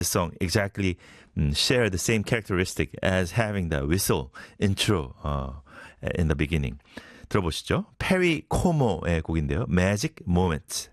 The song exactly share the same characteristic as having the whistle intro in the beginning. 들어보시죠. 페리 코모의 곡인데요. Magic Moments.